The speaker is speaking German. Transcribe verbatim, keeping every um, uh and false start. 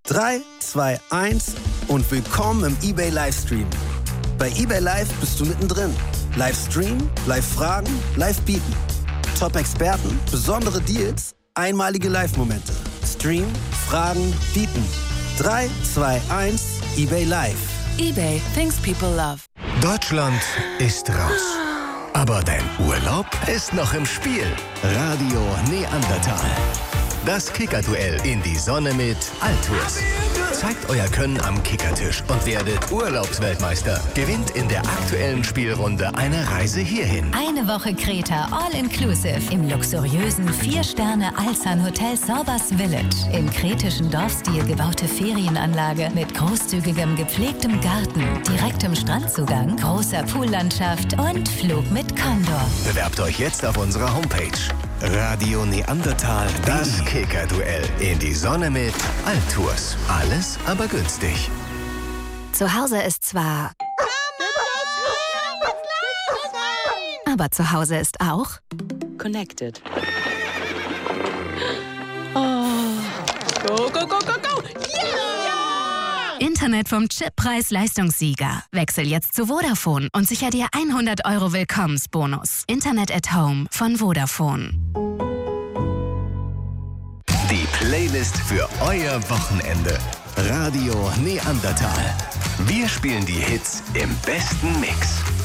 drei, zwei, eins und willkommen im eBay Livestream. Bei eBay Live bist du mittendrin. Live streamen, live fragen, live bieten. Top-Experten, besondere Deals, einmalige Live-Momente. Stream, fragen, bieten. drei, zwei, eins, eBay Live. eBay, things people love. Deutschland ist raus. Aber dein Urlaub ist noch im Spiel. Radio Neandertal. Das Kickerduell in die Sonne mit Altours. Zeigt euer Können am Kickertisch und werdet Urlaubsweltmeister. Gewinnt in der aktuellen Spielrunde eine Reise hierhin. Eine Woche Kreta All-Inclusive im luxuriösen vier Sterne Alzan Hotel Sorbas Village. Im kretischen Dorfstil gebaute Ferienanlage mit großzügigem gepflegtem Garten, direktem Strandzugang, großer Poollandschaft und Flug mit Condor. Bewerbt euch jetzt auf unserer Homepage. Radio Neandertal, das Kickerduell in die Sonne mit Altours. Alles, aber günstig. Zu Hause ist zwar... Aber zu Hause ist auch... Connected. Oh. Go, go, go, go, go! Yeah! Internet vom Chippreis-Leistungssieger. Wechsel jetzt zu Vodafone und sicher dir hundert Euro Willkommensbonus. Internet at Home von Vodafone. Die Playlist für euer Wochenende. Radio Neandertal. Wir spielen die Hits im besten Mix.